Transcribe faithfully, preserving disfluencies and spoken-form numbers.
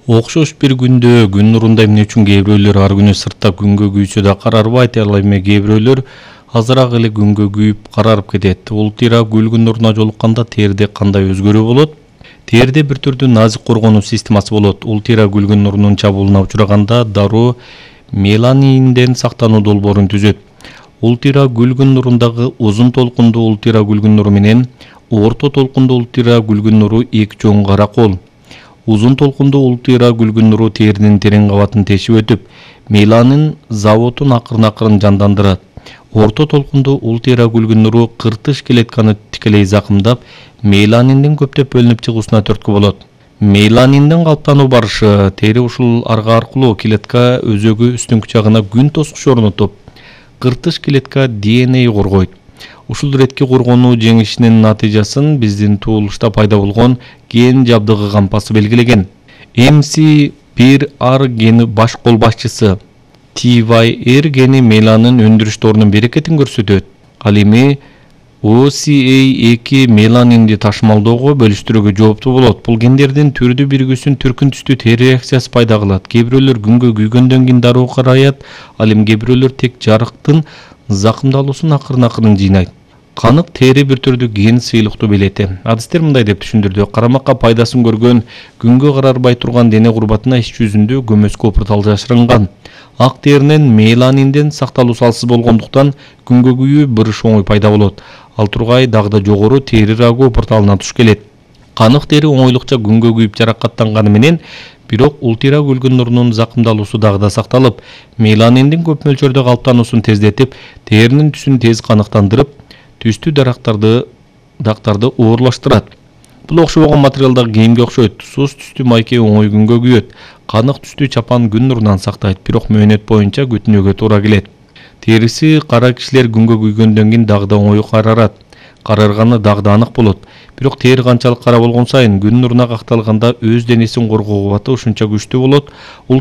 Окшош бир күндө күн нурунда эмне үчүн кээ бирөөлөр ар күнү сыртта күнгө күйсө да карарбайт, ал эми кээ бирөөлөр азыраак эле күнгө күйүп карарып кетет. Ултыйра гүл күн нуруна жолукканда терде кандай өзгөрүү болот? Терде бир түрдүү назик коргонуу системасы болот. Ултыйра гүл күн нурунун чабуулуна учураганда дароо меланинден сактануу долбоорун түзөт. Ултыйра гүл күн нурундагы узун толкундуу ултыйра гүл күн нуру менен орто толкундуу ултыйра гүл күн нуру эки чоң каракол. Узун толкундуу ултыйра гүл күн нуру теринин терең кабатын тешип өтүп, меланин заводун акырын-акырын жандандырат. Орто толкундуу ултыйра гүл күн нуру кыртыш клетканы тикелей закымдап, меланиндин көптөп бөлүнүп чыгуусуна түрткү болот. Меланиндин калыптануу барышы тери ушул арга аркылуу клетка өзөгү үстүңкү жагына күн тоскуч орнотуп, кыртыш клетка ди эн эй коргойт. Ушул иретки коргонуу жеңишинин натыйжасын биздин туулушта пайда болгон ген жабдыгы кампасы белгилеген. эм си бир ар гени баш кол башчысы. ти вай эр гени меланин өндүрүштөрүнүн берекетин көрсөтөт. Ал эми о си эй эки меланинди ташымалоого бөлүштүрүүгө жооптуу болот. Бул гендердин түрдүү биригүүсүн түркүн түстүү тери реакциясы пайда кылат. Кээ бирөөлөр күнгө күйгөндөн кийин дароо караят, ал эми кээ бирөөлөр тек жарыктын закымдалуусун акырын-акырын жыйнайт. Канык тери бир түрдүү ген сыйлыктуу белети. Адистер мындай деп түшүндүрдү: карамакка пайдасын көргөн күнгө карарбай турган дене курбатына ич жүзүндө көмөскө опуртал жашырынган. Ак теринен меланинден сакталуу салсыз болгондуктан күнгө күйүү бырыш оңой пайда болот. Ал тургай дагы жогору тери рагы опурталына туш келет. Канык тери оңойлукча күнгө күйүп жаракаттанганы менен, бирок ултыйра гүл күн нурунун закымдалуусу дагы да сакталып, меланиндин көп мөлчөрдө калыптануусун тездетип, теринин түсүн тез каныктандырып, түстүү дарактарды дактарды оорлаштырат. Бул окшобогон материал дагы кийимге окшойт. Сус түстүү майке оңой күнгө күйөт. Канык түстүү чапан күн нурунан сактайт, бирок мөөнөт боюнча күтүнүүгө туура келет. Териси кара кишилер күнгө күйгөндөн кийин дагы да оңой карарат. Карарганы дагы да анык болот. Бирок тери канчалык кара болгон сайын күн нуруна какталганда өз денесин коргоо кубаты ушунча күчтүү болот.